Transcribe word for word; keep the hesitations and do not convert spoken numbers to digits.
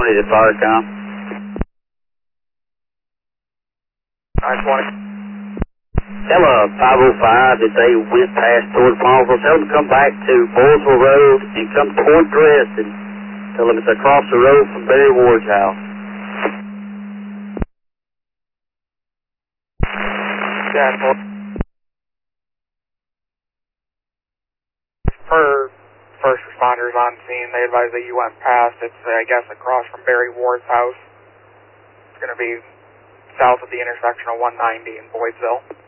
twenty to Firecom. nine twenty. Tell uh, five oh five that they went past towards Palmville. Tell them to come back to Boylesville Road and come toward Crest and tell them it's across the road from Barry Ward's house. ten four. Per first responders on scene, they advise that you went past. It's, uh, I guess, across from Barry Ward's house. It's going to be south of the intersection of one ninety in Boydville.